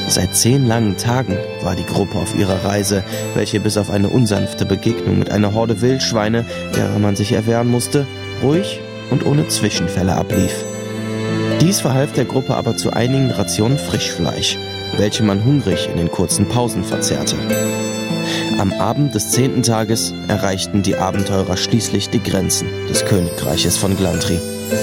Seit 10 langen Tagen war die Gruppe auf ihrer Reise, welche bis auf eine unsanfte Begegnung mit einer Horde Wildschweine, derer man sich erwehren musste, ruhig und ohne Zwischenfälle ablief. Dies verhalf der Gruppe aber zu einigen Rationen Frischfleisch, welche man hungrig in den kurzen Pausen verzehrte. Am Abend des 10. Tages erreichten die Abenteurer schließlich die Grenzen des Königreiches von Glantri.